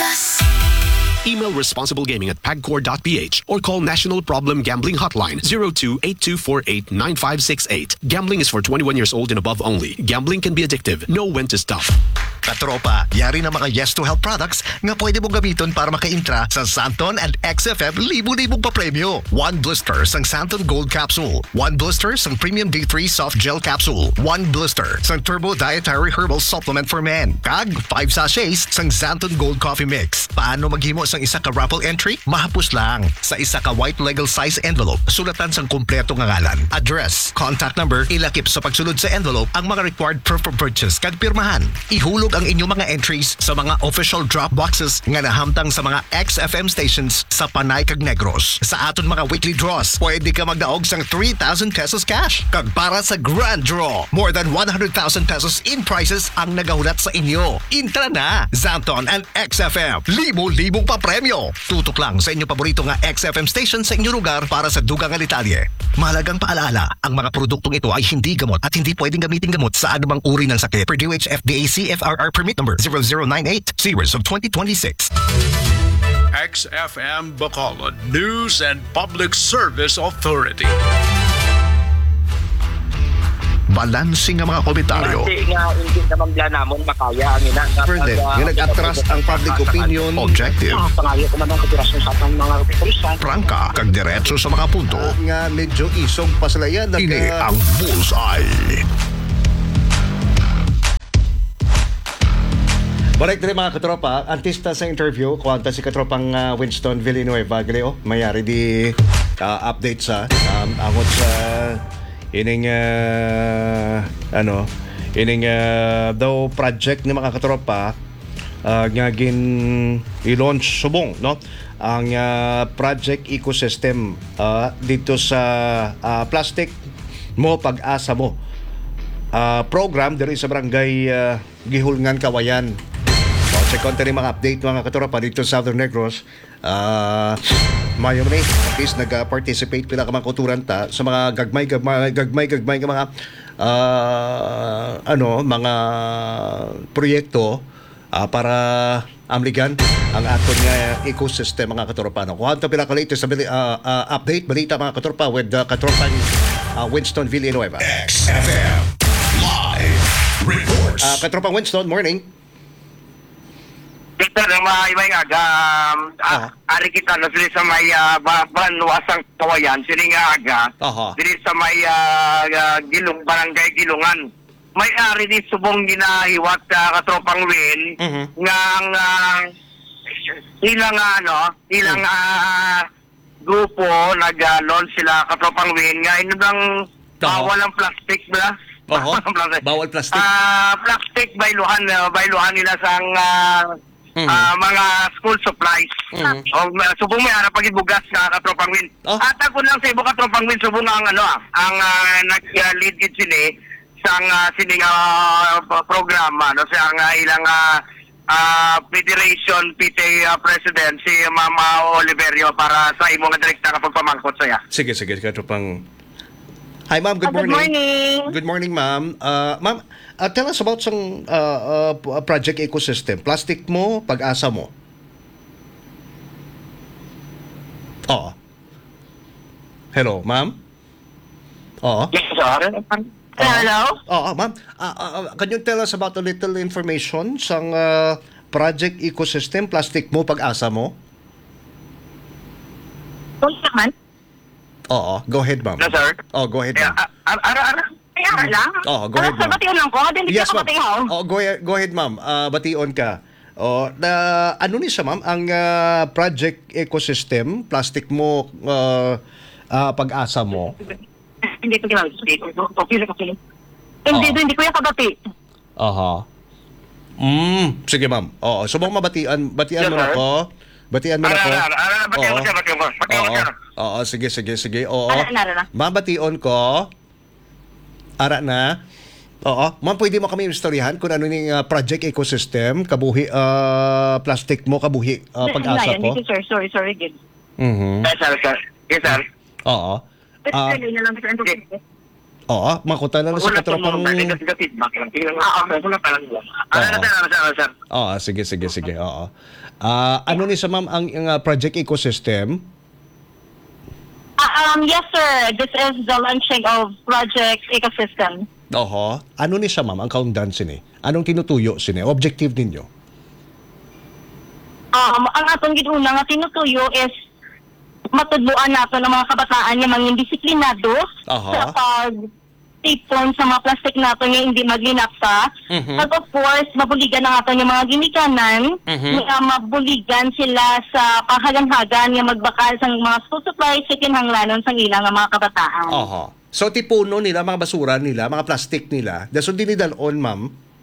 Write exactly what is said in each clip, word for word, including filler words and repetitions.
Plus. Email responsiblegaming at pagcor dot p h or call National Problem Gambling Hotline zero two eight two four eight nine five six eight. Gambling is for twenty-one years old and above only. Gambling can be addictive. Know when to stop. Katropa, yari na mga Yes to Help products nga pwede mong gamiton para maka-intra sa Santon and X F M libu-libong pa-premyo. One blister sang Santon Gold Capsule. One blister sang Premium D three Soft Gel Capsule. One blister sang Turbo Dietary Herbal Supplement for Men. Kag five sachets sang Santon Gold Coffee Mix. Paano maghimo sang isa ka raffle entry? Mahapos lang. Sa isa ka white legal size envelope, sulatan sang kumpleto nga ngalan, address, contact number, ilakip sa pagsulod sa envelope ang mga required proof of purchase kag pirmahan. Ihulog ang inyong mga entries sa mga official drop boxes nga nahamtang sa mga X F M stations sa Panay kag Negros. Sa aton mga weekly draws, pwede ka magdaog sang three thousand pesos cash. Kag para sa grand draw, more than one hundred thousand pesos in prizes ang nagahulat sa inyo. Intra na! Santon and X F M. Libo-libong pa premyo. Tutok lang sa inyong paborito nga X F M station sa inyong lugar para sa dugang nga detalye. Mahalagang paalaala, ang mga produktong ito ay hindi gamot at hindi pwedeng gamitin gamot sa anumang uri ng sakit. Per D O H F D A C F R R permit number zero zero nine eight, series of twenty twenty-six. X F M Bacolod News and Public Service Authority. Balansing ang mga komentaryo. Kasi nga, hindi naman bla namon makaya ang ina. Further, yung nag-atras ang public opinion. Objective. Pangayo ko naman konsiderasyon sa atong mga pulisan. Prangka, kag diretso sa mga punto. Uh, nga medyo isog pa sila yan. Ini ang Bullseye. Balik din mga katropa, antista sa interview, kuwanta si katropang uh, Winston Villanueva, Galeo, mayari di uh, update sa um, angot sa ining uh, ano, ining uh, daw project ni mga katropa uh, nga gin i-launch subong, no? Ang uh, project ecosystem uh, dito sa uh, plastic mo pag-asa mo. Uh, program diri sa barangay uh, Gihulngan, Kawayan. So, check on tayo mga update mga katropa dito sa Southern Negros. Uh, Mayo ni, at least nag-participate pila ka mga kuturan ta sa mga gagmay-gagmay gagmay-gagmay ka mga uh, ano, mga proyekto uh, para amligan ang aton nga ecosystem mga katropa. No? Kuhan ta pila ka latest uh, uh, update, balita mga katropa with uh, katropang uh, Winston Villanueva. X F M Live Reports. Uh, katropang Winston, morning. Dito na may may aga, um, Ah. uh, ari kita na sila sa may uh, banwasang Kawayan, sila nga aga, Aha. dili sa may uh, uh, Gilong, Barangay Gilungan. May ari di subong ginahiwat uh, katropang Win, Mhm. nga ang uh, ilang ano, ilang Mm. uh, grupo nag-launch sila katropang Win, nga inudang Aha. bawal ang plastic ba? Oho. Bawal plastic. Ah, plastic bayluhan uh, bayluhan nila sang uh, Mhm. ah, mga school supplies. Mhm. O uh, subong may ara pagibugas ka katropang Win. Oh. At ako lang sa ibo katropang Win subong ang ano ah, ang uh, nag-lead gid sini sang uh, sining uh, programa no sa uh, ilang uh, uh, Federation P T A uh, President si Mama Oliverio para sa imo nga direkta kapag pamangkot saya. Sige, sige, katropang. Hi ma'am, good Ah, good morning. morning. Good morning ma'am. Uh, ma'am, uh, tell us about some uh, uh, project ecosystem. Plastic mo, pag-asa mo. Oo. Hello, ma'am? Oo. Yes, sir. Hello? Oo, ma'am. Uh, uh, can you tell us about a little information sa uh, project ecosystem, plastic mo, pag-asa mo? Kung naman? Oo, go ahead ma'am. No, sir. Oh, go ahead Yeah, ma'am. ara ara ara. Kaya lang. Oo, go ahead Pero ma'am. batiyon lang ko. Hindi Yes, ka ma'am. batiyaw. Oh, go, ahead- go ahead, ma'am. Uh, bation ka. Oh, na, ano ni siya, ma'am? Ang uh, project ecosystem, plastic mo, uh, uh, pag-asa mo. Hindi ko ginagawa. Okay lang kasi. Hindi, Oo. hindi ko yung kabati. Aha. Mm, sige, ma'am. Oo, so bang mabatian, batian Yes, mo na sir. ko. Batian mo na Ara ko. ara ara. Batiyan Oo. mo siya, batiyan mo. Batiyan mo Oo. siya. Oo, sige, sige, sige. Oo. Ara na, ara na. Mabation ko. Ara na. Oo. Ma'am, pwede mo kami istoryahan kung ano yung uh, project ecosystem, kabuhi, uh, plastic mo, kabuhi, uh, pag-asa Hindi, ko. hindi, sir. Sorry, sorry, Gid. Mhm. Yes, sir, sir. Yes, sir. Oo. Pero Ah. uh, na lang sa Oo, makuta na sa Wala po katropang... mga negative feedback lang. Tingnan nga, okay, wala pa lang yan. Ano na, sir, ano, sir, ano, sir? Oo, sige, sige, sige. Oo. Ah, ano ni sa ma'am ang, ang uh, project ecosystem? Uh, um, yes, sir. This is the launching of Project Ecosystem. Oho. Ano ni sa ma'am ang kaundan sini? Anong tinutuyo sini? Objective ninyo? Um, ang atong giduna nga tinutuyo is matudluan nato ng mga kabataan nga mga disiplinado Aha. sa pag tipon sa mga plastic nato nga hindi maglinapsa. Mhm. At of course, mabuligan na nato yung mga ginikanan Mhm. nga mabuligan sila sa panghagan-hagan nga magbakal sa mga school supplies sa kinahanglanon sa ilang nga mga kabataan. Oho. So tipuno nila, mga basura nila, mga plastic nila, daso dinidalon, ma'am?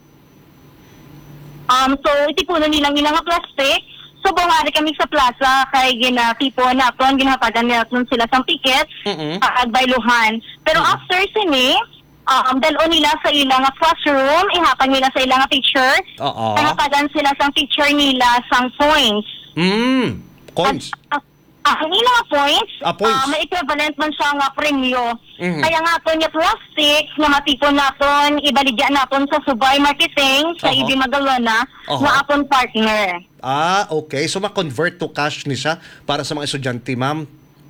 Um, so, itipunan nilang ilang nga plastic. So, bungari kami sa plaza kay ginatipon naton, ginatagan naton sila sa ticket, Mhm. pagbayluhan. Pero after sini, um, dalon nila sa ilang nga classroom, ihatag nila sa ilang nga teacher, Oo. ihatagan sila sa teacher nila sang points. Mm. Coins. At, ah, ang ilang nga points, Ah, points. ah, may equivalent man siya nga premyo. Mhm. Kaya nga aton yung plastic nga matipon naton, ibaligyan naton sa Subay Marketing, sa Aha. I B Magalona, Aha. nga aton partner. Ah, okay. So ma-convert to cash ni siya para sa mga estudyante, ma'am.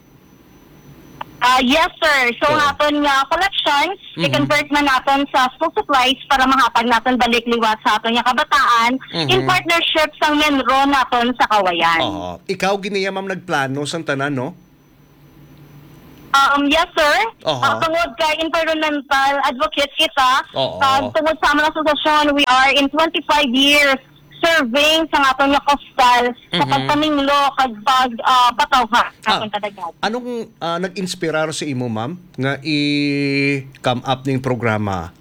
Ah, yes, sir. So, Oo. ang aton nga collection, Mhm. i-convert na naton sa school supplies para mahatag naton balik liwat sa aton nga kabataan Mhm. in partnership sa Menro naton sa Kawayan. Oo. Ikaw giniya, ma'am, nagplano sang tanan, no? Um, yes, sir. Aha. Uh, tungod kay environmental advocate kita, Oo. uh, tungod sa among asosasyon, we are in twenty-five years serving sa aton nga coastal sa Mhm. pagpaminglo kag pag uh, patawha sa Ah, aton kadagat. Anong ah, nag-inspirar sa imo, ma'am, nga i-come up ning programa?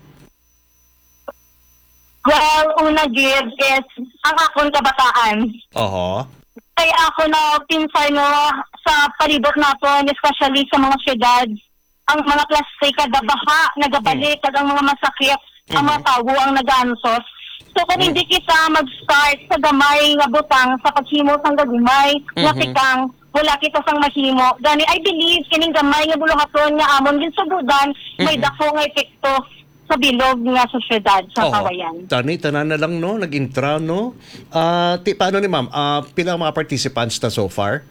Well, una gid is ang akong kabataan. Oho. Kaya ako na pinsay no sa palibot naton, especially sa mga syudad, ang mga plastic kada baha, nagabalik, kag ang mga masakit, ang mga tawo ang nag-ansos. So kung hindi kita mag-start sa gamay nga butang sa paghimo sang gagmay, nga Mhm. pikang wala kita sang mahimo. Gani I believe kining gamay nga buluhaton nga amon ginsubudan, may Mhm. dako nga epekto sa bilog nga sosyedad sa Oho. Kawayan. Tani, tanan na lang, no? Nag-intra, no? Ah, ti, paano ni ma'am? Ah, pila ang mga participants na so far?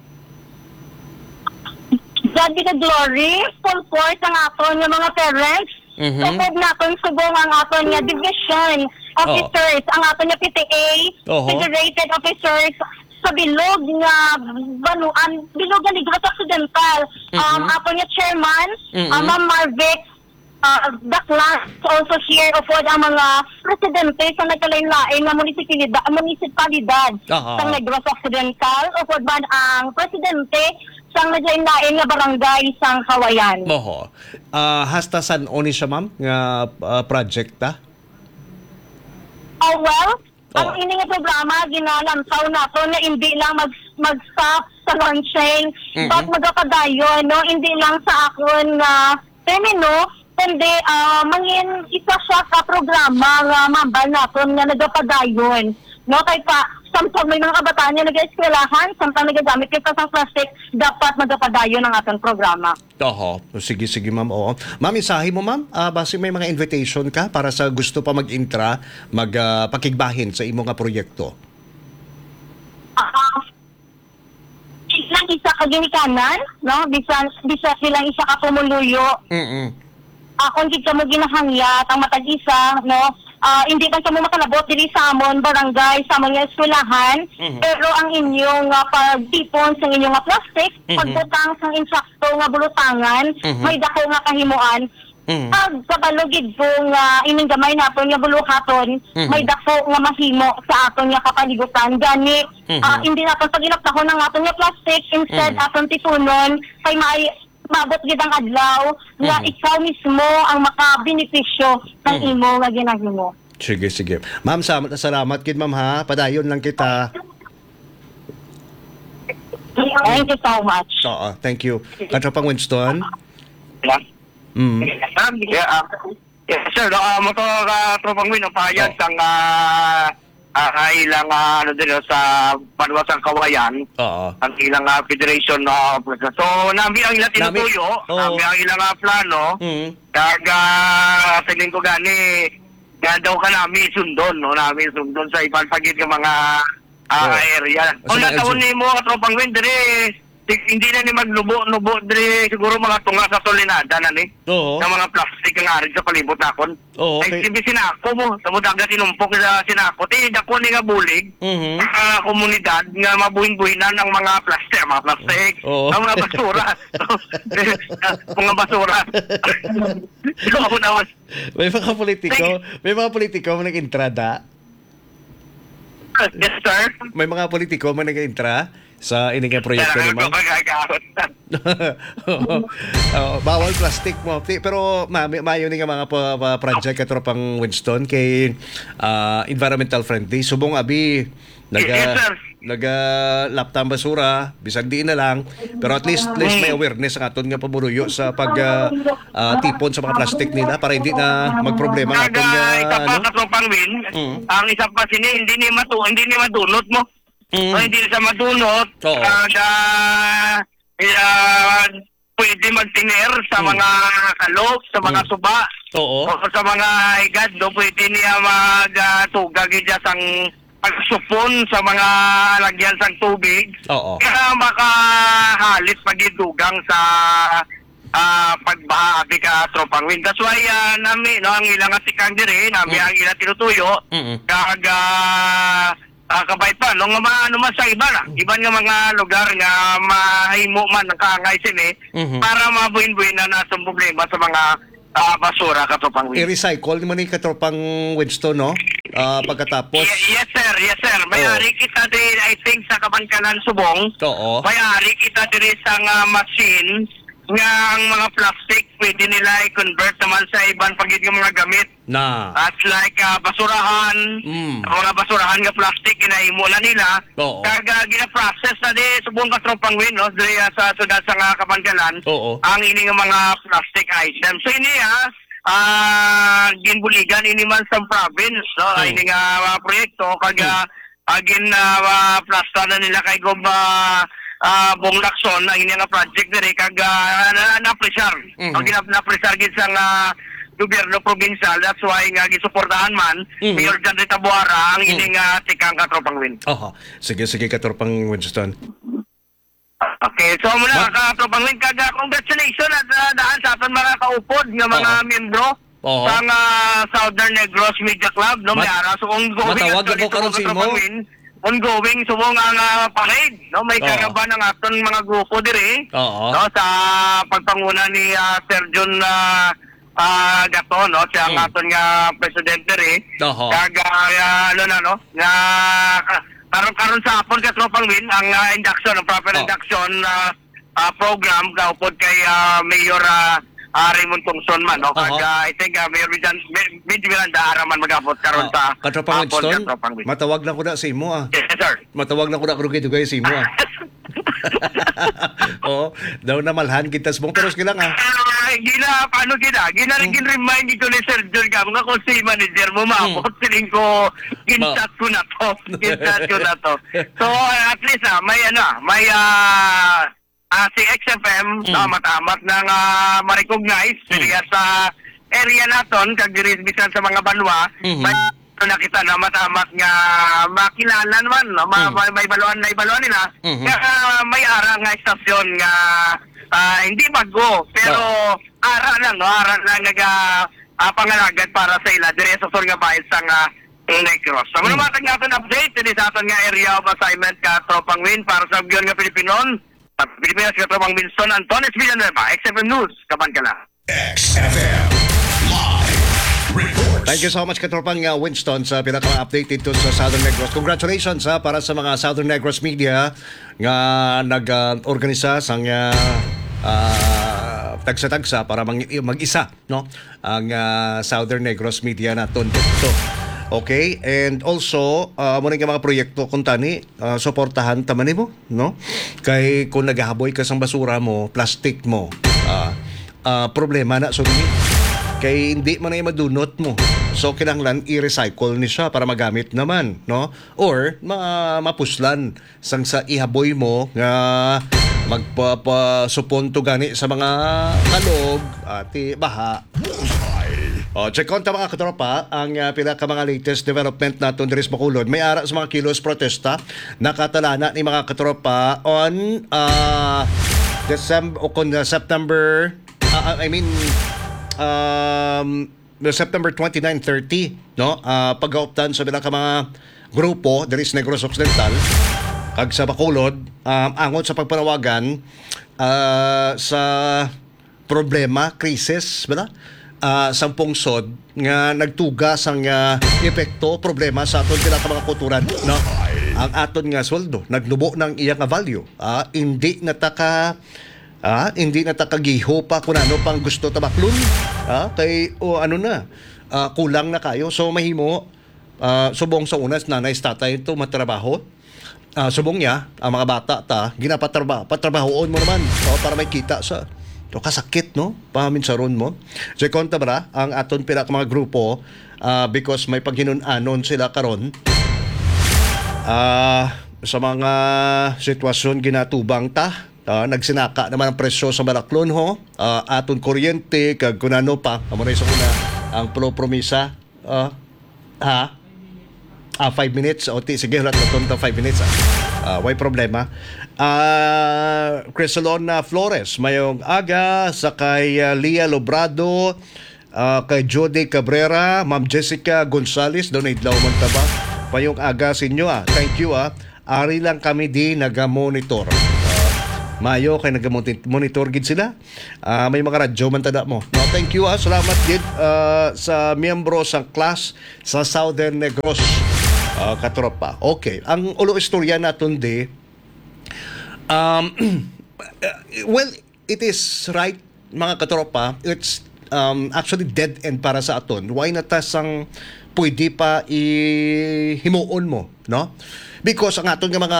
God be the glory, full force ang aton nga mga parents. Mhm. Support naton subong ang aton nga division officers, ang aton nga P T A, Oho. federated officers sa bilog nga banuan, bilog nga Negros Occidental. Um, Mhm. aton nga chairman, Mhm. uh, Ma'am Marvic, uh, Daklas, also here upod ang mga presidente sa nagkalain-lain nga munisipalidad, munisipalidad Aha. sa Negros Occidental, upod man ang presidente sang naglain-lain nga barangay sang Kawayan. Oho. Ah, hasta san oni siya, ma'am, nga ah, project, ta? Oh, well, ang Oh. ini nga programa ginalantaw nato na hindi lang mag mag-stop sa launching, Mhm. but magapadayon, no? Hindi lang sa akon nga termino, kundi ah, mangin isa siya ka programa nga mambal naton nga nagapadayon. No, kay pa samtang may mga kabataan nga nag-eskwelahan, samtang nagagamit kita sa plastic, dapat magapadayon ang aton programa. Oho. Sige, sige, ma'am. Oo. Ma'am, isahi mo, ma'am. Ah, base may mga invitation ka para sa gusto pa mag-intra, mag-pakigbahin sa imo nga proyekto. Ah, ilang isa ka ginikanan, no? Bisan bisa silang isa ka pumuluyo. Mm-mm. Akong gid kamo ginahangyat ang matag isa, no? Ah, hindi man kamo makalabot diri sa amon barangay sa mga eskwelahan, Mhm. pero ang inyong uh, pagtipon sa inyong nga plastic, Mhm. pagbutang sa insakto nga bulutangan, Mhm. may dako nga kahimuan. Mhm. Pag kabalugid po nga ining gamay naton nga buluhaton, Mhm. may dako nga mahimo sa aton nga kapalibutan. Gani, Mhm. ah, hindi naton paginaptahon ng aton nga plastic, instead Mhm. aton tipunon kay may mabot gid ang adlaw nga Mhm. ikaw mismo ang makabenepisyo ng Mhm. imo nga ginahimo. Sige, sige. Ma'am, salamat na salamat kid, ma'am, ha? Padayon lang kita. Thank you so much. Oo, thank you. Katropang Winston. Yeah. Mm. Yeah, uh, yeah, sir, uh, mo to ka tropang win ang pahayag Oh. sang uh, ah, ilang ah, ano din no, sa Banwasang Kawayan, Oo. ang ilang ah, federation na so nami ang ilang Nami- tinutuyo, Oo. nami ang ilang ah, plano, Mm. kaga tingin ko gani nga daw ka namin sundon, no, namin sundon sa ibang pagid ng mga ah, Oo. area. O, Kung sa mga natawon ni mo katropang win, dire hindi na ni maglubo-nubo dire siguro mga tunga sa solinada na ni. Oo. Ng mga plastic ang arid sa palibot nakon. Oo, Ay, okay. sige sinako mo. Tamo dagat tinumpok sa sinako. Ti dako ni nga bulig. Mhm. Sa komunidad nga mabuhin-buhinan ng mga plastic, mga plastic, Oo. ang mga basura. mga basura. so, ako naman. May mga politiko, may mga politiko man nag-intrada. Yes, sir. May mga politiko man nag-intra sa ining nga proyekto Talaga ni ko ma'am. kagagawat. Oo, bawal plastic mo. Ti- Pero ma may- mayo ni nga mga pa, pa project katropang Winston kay ah, environmental friendly. Subong abi naga Yes, sir. naga laptang basura bisag di na lang pero at least at least may awareness ang aton nga pamuruyo sa pag ah, ah, tipon sa mga plastic nila para hindi na magproblema ang aton Kaga nga isa pa ano. katropang win, Mm. ang isa pa sini hindi ni matu hindi ni madunot mo. Mm. O, hindi sa madunot. Oo. Kaga uh, pwede magtiner sa Mm. mga kalok, sa mga Mm. suba, Oo. o sa mga igad, no, pwede niya magtugag uh, sang pagsupon sa mga lagyan sang tubig. Oo. Kaya makahalit pagidugang sa ah pagbaha abi ka tropang win. That's why uh, nami no ang ilang atikang dire, nami ang ilang tinutuyo. Mm-mm. Kaga uh, kabay pa no nga ma- ano man sa iba na. Iban nga mga lugar nga mahimo man ang kaangay sini Mhm. para mabuhin-buhin na natong problema sa mga ah, basura ka tropang win. I-recycle mo ni katropang Winston no. Ah, pagkatapos Ye- yes sir, yes sir. May-ari kita din I think sa Kabangkanan Subong. Oo. May-ari kita diri sa nga machine nga ang mga plastic pwede nila i-convert naman sa ibang pagid nga mga gamit. na. At like ah, basurahan, Mm. ang mga basurahan nga plastic kinahimo na nila. Oo. Kaga gina-process na di subong ka tropang win no diri ah, sa sudad sa nga Kabangkanan. Oo. Ang ini nga mga plastic items. So ini ah ah ginbuligan ini man sa province no Mm. ini nga mga proyekto kaga agin na plasta na nila kay gob ah Bong Lacson ang ini nga project diri kaga na, na pressure. Mhm. Ang ginap na pressure gid sa nga gobyerno provincial, that's why nga gisuportahan man Mhm. Mayor John Rita Buara ang Mhm. ini nga tikang katropang win. Oho. Sige, sige katropang Winston. Okay, so muna Ma- ka katropang win kaga congratulations at uh, daan sa aton mga kaupod nga mga Oo. membro Oo. sa nga Southern Negros Media Club no Mat- may ara so ongoing matawag actually, ako karon so, sa imo. Katropang Win, ongoing so nga nga parade no may Oo. kagaban ng aton mga grupo diri Oo. no sa pagpanguna ni ah, Sir John ah, ah, Gato no siya ang Mm. aton nga presidente ri Oo. kaga ah, ano na no nga karon karon sa hapon ka tropang win ang ah, induction ang proper Oo. induction ah, ah, program kaupod kay ah, Mayor ah, ah, Raymond Tungson man no Oo. kaga I think ah, Mayor Vijan medyo Miranda araman magabot karon sa katropang hapon Winston. ka tropang win. Matawag na ko na sa imo ah. Yes sir. Matawag na ko na kung dugay sa imo ah. Oo, daw na malhan kita subong pero sige lang ah. Ah, gina, paano gina? Gina rin remind ito ni Sir John ka, mga kung si manager mo, maabot siling ko, ginsat ko na to, ginsat ko na to. So, uh, at least ah, may ano, ah, may ah, ah, si X F M, ah, matamat nang uh, ma-recognize, mm. sa area naton, kag dirisbisan sa mga banwa, Mhm. may nakita na matamat nga makilala naman, no? Ma- Mm. may, may baluan na ibaluan nila, Mhm. kaya ah, may ara nga estasyon nga ah, hindi bago, pero ara lang, no? Ara lang nga ah, pangalagad para sa ila, dire sa sur nga bahay sa nga Negros. So, muna matag natin update, hindi sa aton nga area of assignment ka Tropang Win para sa Bigyon nga Pilipinon. At Pilipinas ka Tropang Winston, Antonis Villanueva, X F M News, kaban ka lang. X F M Live Reports. Thank you so much katropang uh, Winston sa pinaka-update dito sa Southern Negros. Congratulations ha, para sa mga Southern Negros Media nga nag-organisa sang uh, uh, tagsa-tagsa para mang- mag-isa no ang uh, Southern Negros Media naton dito. Okay, and also uh, mo rin nga mga proyekto kung tani uh, suportahan taman mo no kay kung naghahaboy ka sang basura mo, plastic mo, uh, uh, problema na so kay hindi man ay madunot mo So kinahanglan i-recycle ni siya para magamit naman, no? Or ma mapuslan sang sa ihaboy mo nga magpapasuponto gani sa mga kalog at baha. O, check on ta mga katropa ang uh, pila ka mga latest development naton diri sa Bacolod. May ara sa mga kilos protesta nakatalana ni mga katropa on uh, December o kon uh, September uh, I mean um September twenty-nine thirty, no? Uh, pag-aoptan sa pila ka mga grupo diri sa Negros Occidental kag sa Bacolod um, angon sa pagpanawagan uh, sa problema, krisis, bala? Uh, sampung sod nga nagtugas ang uh, epekto, problema sa aton pila ka mga kulturan, no? Ang aton nga sweldo naglubo ng iyang value. Uh, hindi nataka Ah, hindi na takagiho pa kung ano pang gusto tabaklon. Ah, kay o ano na, ah, kulang na kayo. So mahimo ah, subong sa unas nanay tatay ito matrabaho. Ah, subong niya ang mga bata ta ginapatrabaho. Patrabahoon mo naman oh, para may kita sa to kasakit no paminsaron mo. So konta bara ang aton pila ka mga grupo ah, because may paghinunanon sila karon. Ah, sa mga sitwasyon ginatubang ta. Uh, nagsinaka naman ang presyo sa Balaklon ho. Uh, aton kuryente kag kunano pa. Amo na sa una ang pro promisa uh, ha. Ah, five minutes o ti sige hulat naton ta five minutes. Ah. Uh, way problema. Uh, Crisalona Flores mayong aga sa kay uh, Lia Lobrado, uh, kay Jody Cabrera, Ma'am Jessica Gonzales, doon idlaw man ta ba? Mayong aga sa inyo ah. Thank you ah. Ari lang kami di naga-monitor. Mayo kay nag-monitor gid sila. Uh, may mga radyo man tada mo. No, thank you ah. Salamat gid uh, sa miyembro sa class sa Southern Negros uh, katropa. Okay, ang ulo istorya naton di um well, it is right mga katropa. It's um, actually dead end para sa aton. Why na tasang pwede pa i-himuon mo, no? Because ang aton nga mga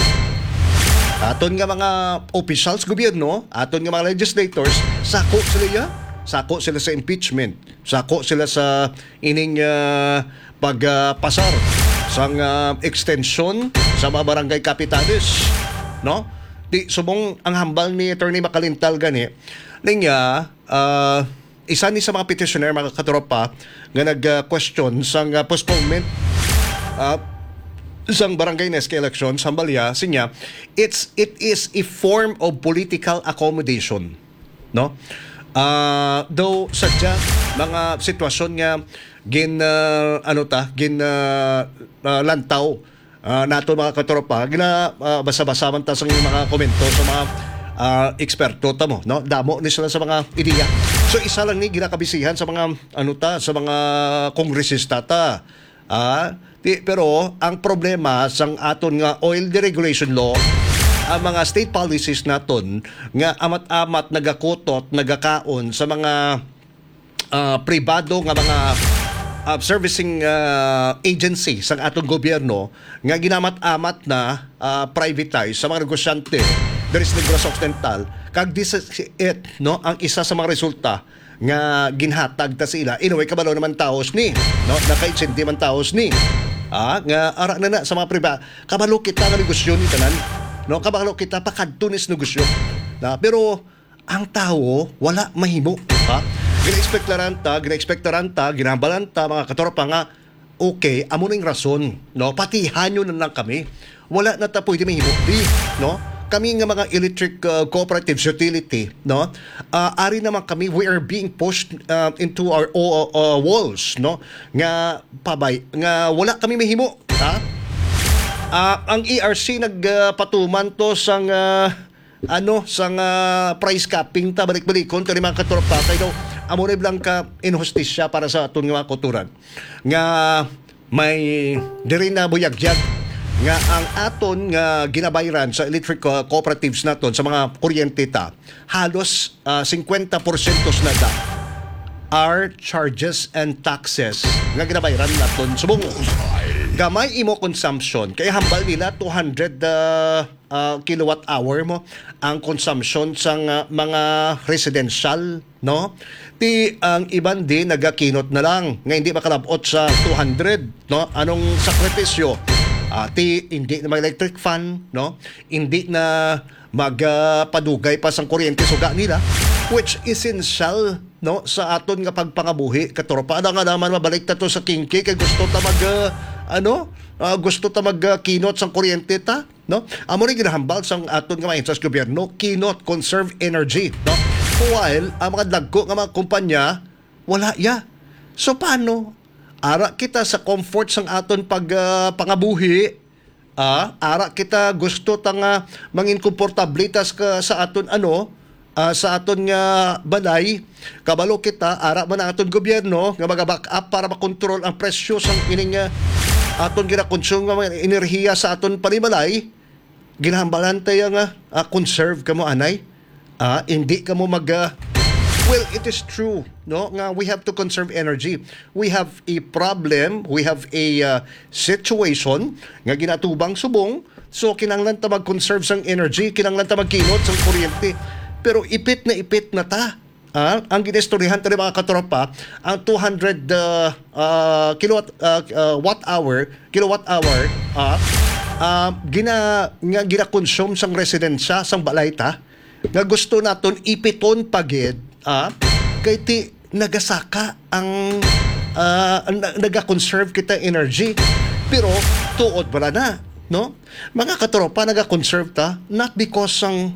aton nga mga officials gobyerno, aton nga mga legislators, sako sila ya. Sako sila sa impeachment. Sako sila sa ining uh, pagpasar uh, sa uh, extension sa mga barangay capitales, no? Di subong ang hambal ni Attorney Makalintal gani niya uh, isa ni sa mga petitioner mga katropa nga nag-question uh, sa uh, postponement uh, isang barangay Neske election sa Hambalya sinya it's it is a form of political accommodation, no? Uh, though sadya mga sitwasyon nga gin uh, ano ta gin uh, uh, lantaw uh, nato mga katropa gina uh, basa-basa man ta sa mga komento sa mga uh, eksperto ta mo, no? Damo ni sila sa mga ideya. So isa lang ni ginakabisihan sa mga ano ta sa mga kongresista ta. Ah, Di, pero ang problema sang aton nga oil deregulation law, ang mga state policies naton nga amat-amat nagakutot, nagakaon sa mga uh, pribado nga mga uh, servicing uh, agency sang aton gobyerno nga ginamat-amat na uh, privatize sa mga negosyante diri sa Negros Occidental. Kag this is it, no, ang isa sa mga resulta nga ginhatag ta sila. Anyway, kabalo naman taos ni, no, naka-incentive man taos ni. Ah, nga ara na na sa mga priba. Kabalo kita nga negosyo ni tanan. No, kabalo kita pakadto ni negosyo. Na, pero ang tao wala mahimo, ha? Gina-expectaran ta, gina-expectaran ta, ginabalan ta mga katropa nga okay, amo ning rason, no? Patihan nyo na lang kami. Wala na ta pwede mahimo, di, no? Kami nga mga electric uh, cooperatives utility, no? Uh, ari naman kami, we are being pushed uh, into our uh, uh, walls, no? Nga pabay, nga wala kami mahimo, ha? Uh, ang E R C nagpatuman uh, to sang uh, ano sang uh, price capping ta balik-balikon kani mga katropa kay daw amo lang ka inhustisya para sa aton nga kulturan. Nga may diri na buyagyag nga ang aton nga ginabayran sa electric uh, cooperatives naton sa mga kuryente ta halos uh, fifty percent na da are charges and taxes nga ginabayran naton subong gamay imo consumption kay hambal nila two hundred uh, uh, kilowatt hour mo ang consumption sang uh, mga residential, no? Ti ang iban din nagakinot na lang nga hindi makalabot sa two hundred, no? Anong sakripisyo? Uh, ti hindi na mag electric fan, no? Hindi na magpadugay pa sang kuryente suga nila, which essential, no, sa aton nga pagpangabuhi katropa. Ada nga naman mabalik ta to sa kingki kay gusto ta mag uh, ano uh, gusto ta mag uh, kinot sang kuryente ta, no? Amo rin ginahambal sang aton nga mga sa gobyerno, kinot conserve energy, no? While ang mga dagko nga mga kumpanya wala ya. So paano ara kita sa comfort sang aton pag uh, pangabuhi? Ah, ara kita gusto ta nga mangin komportable tas ka sa aton ano, uh, sa aton nga balay, kabalo kita ara man ang aton gobyerno nga maga-back up para makontrol ang presyo sang ining uh, aton ginakonsumo nga mga enerhiya sa aton panimalay. Ginahambalan tayo nga uh, conserve kamo anay. Ah, hindi kamo mag uh, well, it is true, no? Nga we have to conserve energy. We have a problem, we have a uh, situation nga ginatubang subong, so kinanglan ta mag-conserve sang energy, kinanglan ta magkinot sang kuryente. Pero ipit na ipit na ta. Ah, ang ginestoryahan ta ni mga katropa, ang two hundred uh, uh, kilowatt uh, uh, watt hour, kilowatt hour, ah, uh, gina nga gina-consume sang residensya sang balay ta, nga gusto naton ipiton pagid, ah, kay ti nagasaka ang uh, naga-conserve kita energy, pero tuod wala na, no? Mga katropa, naga-conserve ta not because ang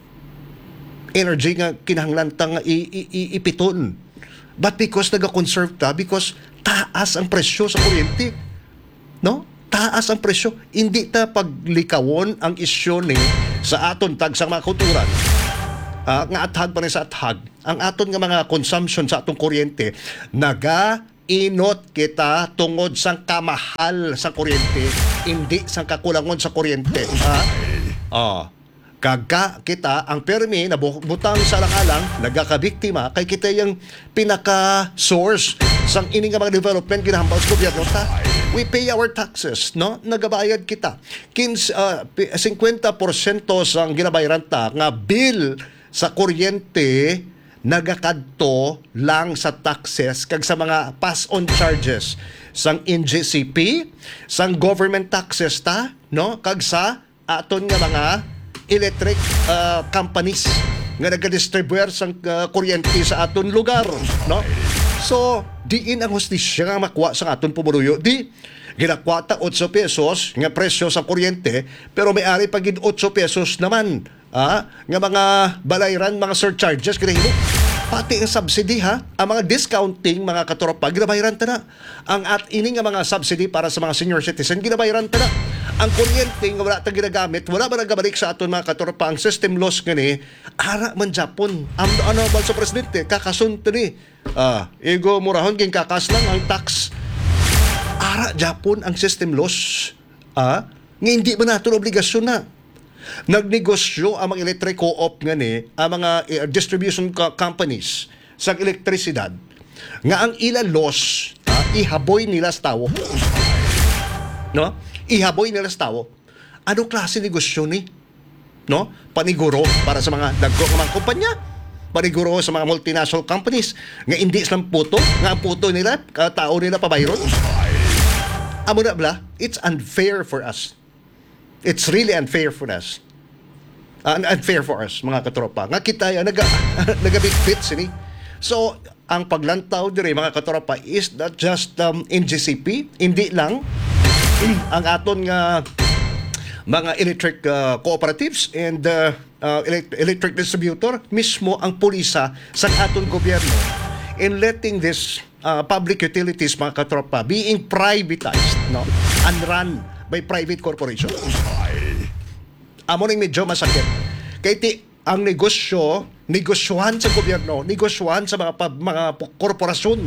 energy nga kinahanglan ta nga ipiton, but because naga-conserve ta because taas ang presyo sa kuryente, no? Taas ang presyo, hindi ta paglikawon ang isyu ni sa aton tag sa mga kulturan. Uh, nga athag pa rin sa athag, ang aton nga mga consumption sa atong kuryente, naga-inot kita tungod sang kamahal sa kuryente, hindi sang kakulangon sa kuryente. Ha? Oh. Kaga kita, ang permi na butang sa alang-alang, nagkakabiktima, kay kita yung pinaka-source sang ining nga mga development ginahambal sa gobyerno ta. We pay our taxes, no? Nagabayad kita. fifty, uh, fifty percent sang ginabayaran ta nga bill sa kuryente nagakadto lang sa taxes kag sa mga pass-on charges sang N G C P, sang government taxes ta, no? Kag sa aton nga mga electric uh, companies nga nagadistribute sang uh, kuryente sa aton lugar, no? So, diin ang hustisya nga makuha sa aton pumuruyo. Di, ginakuha ta eight pesos nga presyo sa kuryente, pero may ari pagid eight pesos naman. Ah, nga mga balayran, mga surcharges, kinahimo. Pati ang subsidy, ha? Ang mga discounting, mga katropa, ginabayaran ta na. Ang at ini nga mga subsidy para sa mga senior citizen, ginabayaran ta na. Ang kuryente nga wala tang ginagamit, wala ba nagabalik sa aton mga katropa, ang system loss gani, ara man Japon. Ang ano ba sa presidente, kakasunto ni. Ah, ego murahon ging kakas lang ang tax. Ara Japon ang system loss. Ah, nga hindi ba natin obligasyon na. Nagnegosyo ang mga electric co-op nga ni, ang mga uh, distribution co- companies sa elektrisidad nga ang ila loss, uh, ihaboy nila sa tawo, no? Ihaboy nila sa tawo. Ano klase negosyo ni, no? Paniguro para sa mga dagko nga mga kumpanya, paniguro sa mga multinational companies nga hindi silang puto, nga ang puto nila uh, tao nila pabayron. Amo na bla, it's unfair for us. It's really unfair for us. Uh, unfair for us, mga katropa. Nga kita yan, naga, nagabit-bit sini. So, ang paglantaw dire mga katropa is not just um, N G C P, hindi lang ang aton nga mga electric uh, cooperatives and uh, uh, electric distributor, mismo ang pulisa sa aton gobyerno in letting this uh, public utilities, mga katropa, being privatized, no, and run by private corporation. Amo ning medyo masakit. Kay ti ang negosyo, negosyohan sa gobyerno, negosyohan sa mga pab, mga korporasyon.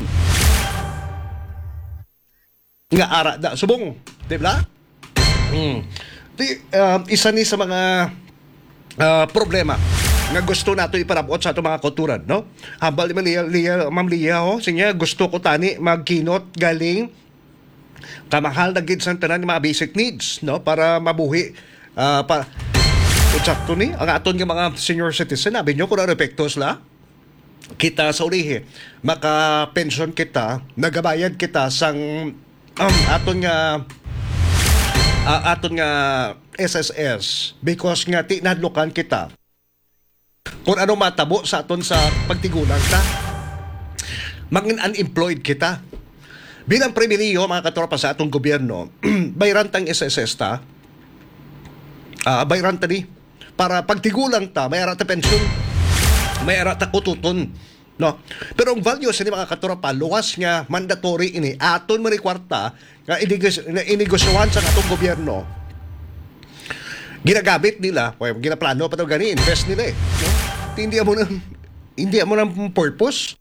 Nga ara da subong, di ba? Mm. Di uh, isa ni sa mga uh, problema nga gusto nato iparabot sa ato mga kulturan, no? Hambal ni Malia, Lia, Ma'am Lia, oh, sinya gusto ko tani magkinot galing kamahal na gid sa tanan ng mga basic needs, no, para mabuhi ah, pa utsakto ni ang aton nga mga senior citizen. Sabi nyo kung ano epekto sila kita sa ulihi, maka-pension kita, nagabayad kita sang um, aton nga uh, aton nga S S S because nga tinadlokan kita kung ano matabo sa aton sa pagtigulang ta. Mangin unemployed kita. Bilang pribiliyo mga katropa sa atong gobyerno, bayran tang S S S ta, uh, bayran ta ni, para pagtigulang ta, may ara ta pensyon, may ara ta kututon. No? Pero ang value sa ni mga katropa, luwas nga mandatory ini, aton mo ni kwarta, nga inigos- na inigosyohan sa atong gobyerno, ginagamit nila, o ginaplano pa ito gani, invest nila eh. No? Hindi mo ng, hindi mo ng purpose.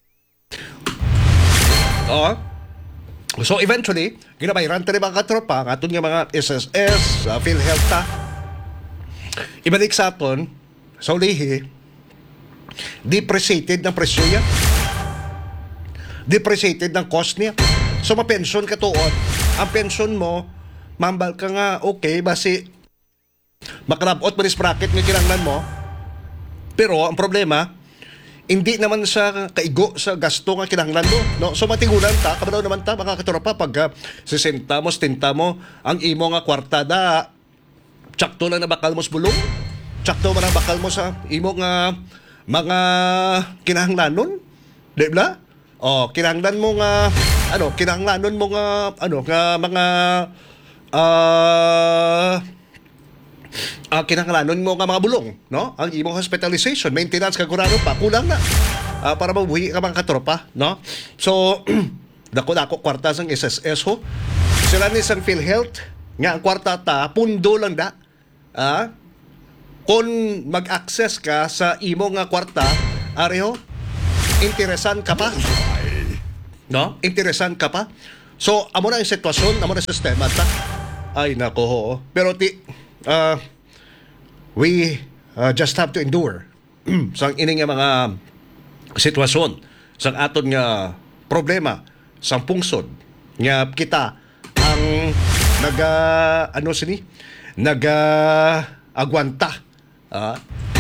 Oo. So eventually, ginabayran ta rin mga katropa, ang aton nga mga S S S, uh, PhilHealth ta, ibalik sa aton, sa ulihi, depreciated ng presyo niya, depreciated ng cost niya. So ma-pension ka tuon, ang pension mo, mambal ka nga, okay, basi, makarabot mo rin bracket nga kinanglan mo, pero ang problema, hindi naman sa kaigo sa gasto nga kinahanglan mo, no? So matigulan ta, kabadaw naman ta mga katropa pag uh, sesenta mo, setenta mo ang imo nga kwartada, tsakto lang na bakal mo sa bulong, tsakto man ang bakal mo sa imo nga mga kinahanglanon, di ba? Oh, kinahanglan mo nga ano, kinahanglanon mo nga ano nga mga ah uh, Uh, kinahanglanon mo nga mga bulong, no? Ang imong hospitalization, maintenance kagurado pa, kulang na uh, para mabuhi ka mga katropa, no? So, dako-dako kwarta sang S S S ho. Sila ni sang PhilHealth, nga ang kwarta ta, pundo lang da. Ah? Kung mag-access ka sa imo nga kwarta, areho, interesan ka pa. No? Interesan ka pa. So, amo na yung sitwasyon, amo na yung sistema ta. Ay, nako ho. Pero ti, Uh, we uh, just have to endure sang ining nga mga sitwasyon sang aton nga problema sang pungsod nga kita ang naga ano sini naga agwanta uh,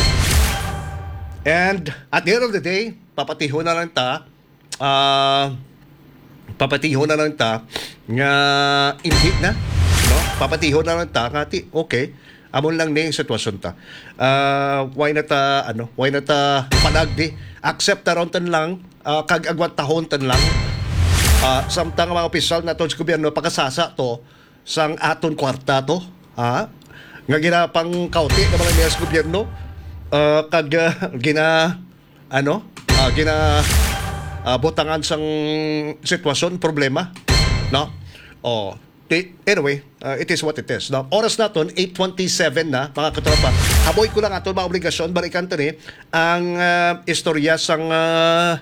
and at the end of the day papatiho na lang ta uh, papatiho na lang ta nga hindi na, no? Papatiho na lang ta kati okay amon lang ni sitwasyon ta. Uh, why na ta ano why na ta panagdi accept ta ron tan lang uh, kag agwat tahon tan lang uh, samtang mga opisyal na to sa gobyerno pagkasasa to sang aton kwarta to ha nga ginapang kauti ng mga niyas gobyerno uh, kag uh, gina ano uh, gina uh, butangan sang sitwasyon problema, no? Oh, anyway, uh, it is what it is. Now, oras naton eight twenty-seven na, mga katropa. Haboy ko lang aton mga obligasyon, balikan to ni ang uh, istorya sang uh,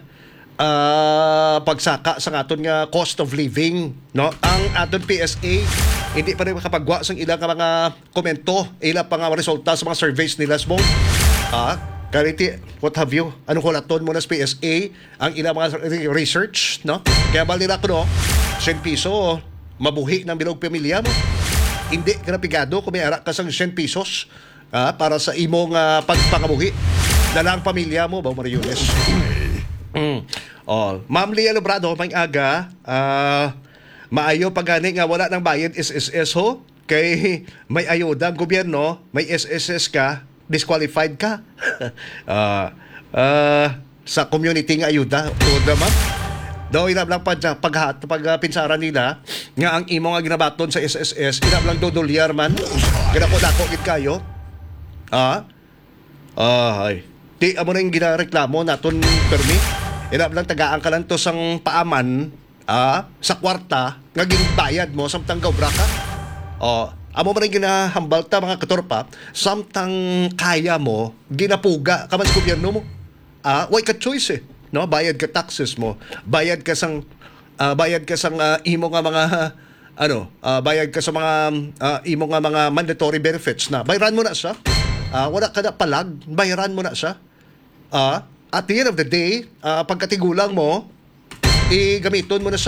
uh, pagsaka sa aton nga cost of living, no? Ang aton P S A hindi pa rin makapagwa sang ilang mga komento, ilang pa nga resulta sa mga surveys nila mo. Ah, Kariti, what have you? Anong kulaton mo na sa P S A ang ilang mga research, no? Kaya bali na ko, no? ten piso mabuhi ng bilog pamilya mo. Hindi ka na pigado kung may arak ka sang ten pesos ah, para sa imong uh, pagpangabuhi. Dalang pamilya mo, ba Mariones? mm. Oh, Ma'am Lia Lobrado, may aga, uh, maayo pagani nga wala nang bayad S S S ho, kay may ayuda ang gobyerno, may S S S ka, disqualified ka. uh, uh, sa community nga ayuda, tuod na ma'am. Daw inam lang pag pag, pag uh, pinsaran nila nga ang imo nga ginabaton sa S S S inam lang do dolyar man ginako-dako gid kayo ah ah ay ti amo na yung ginareklamo naton permi inam lang tagaan ka lang to sang paaman ah sa kwarta nga ginbayad mo samtang gawra ka oh amo man yung ginahambal ta mga katorpa samtang kaya mo ginapuga ka man sa gobyerno mo ah way ka choice eh, no? Bayad ka taxes mo, bayad ka sang uh, bayad ka sang uh, imo nga mga ano, uh, bayad ka sa mga uh, imo nga mga mandatory benefits na bayaran mo na siya. Uh, wala ka na palag, bayaran mo na siya. Uh, at the end of the day, uh, pagkatigulang mo, i gamiton mo na siya.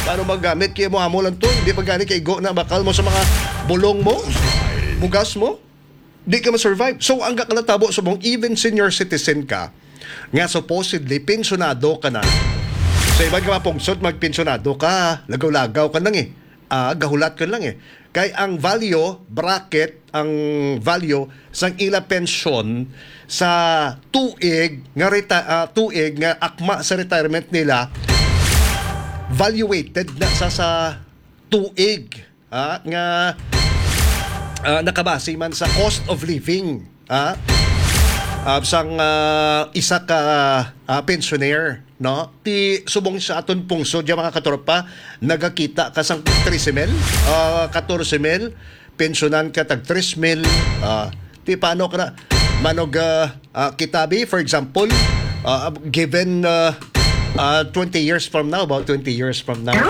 Paano maggamit? Kaya mo amo lang to. Hindi pa gani kay go na bakal mo sa mga bulong mo, bugas mo. Di ka ma-survive. So, ang kakalantabo sa mong even senior citizen ka, nga supposedly, pensionado ka na. Sa ibang ka mapungsod, magpensionado ka. Lagaw-lagaw ka lang eh. Ah, gahulat ka lang eh. Kay ang value, bracket, ang value sang ila pensyon sa tuig nga reta, uh, tuig nga akma sa retirement nila valuated na sa sa tuig ah, nga uh, nakabase man sa cost of living ah uh, sang uh, isa ka uh, pensioner no ti subong sa aton pungsod ya mga katropa nagakita ka sang thirteen mil uh, fourteen mil pensyonan ka tag three mil uh, ti paano ka na manog uh, uh, kitabi for example uh, given uh, uh, twenty years from now about twenty years from now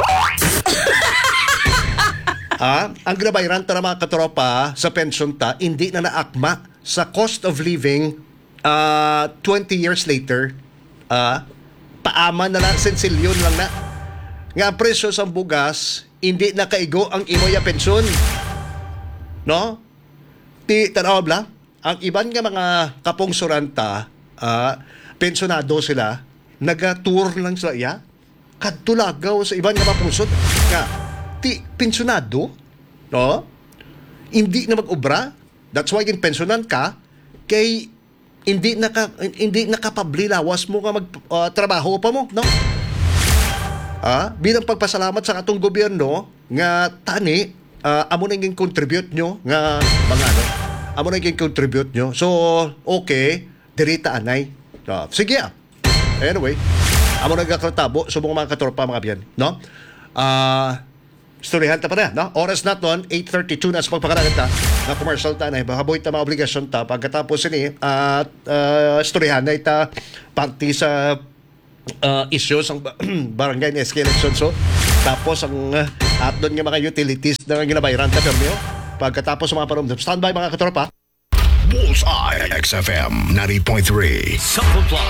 ah ang ginabayaran ta mga katropa sa pensyon ta hindi na naakma sa cost of living uh, twenty years later ah uh, paaman na lang, sensilyon lang na. Nga ang presyo sa bugas, hindi na kaigo ang imoya pensyon. No? Ti, tanaw bla, ang iban nga mga kapungsuranta, uh, pensionado sila, naga-tour lang sila, ya? Kadtulagaw sa iban nga mapungsod. Nga, ti, pensionado, no? Hindi na mag-obra. That's why in pensionan ka, kay hindi naka hindi nakapabli lawas mo nga mag uh, trabaho pa mo no ah bilang pagpasalamat sa atong gobyerno nga tani uh, amo na yung contribute nyo nga mga ano amo na yung contribute nyo so okay dirita anay uh, sige ah anyway amo nagkakatabo sa mga katropa mga biyan no ah uh, Storyahan ta pa na, no? Oras naton, eight thirty-two na sa pagpakalagat ta na commercial ta na, bahaboy ta mga obligasyon ta. Pagkatapos ini, at uh, storyahan na ita pagti sa uh, issues ang barangay ni S K election. So, tapos ang uh, at doon nga mga utilities na ginabayaran ta permyo. Pagkatapos sa mga parumdam. Standby mga katropa. Bullseye X F M ninety point three. Supply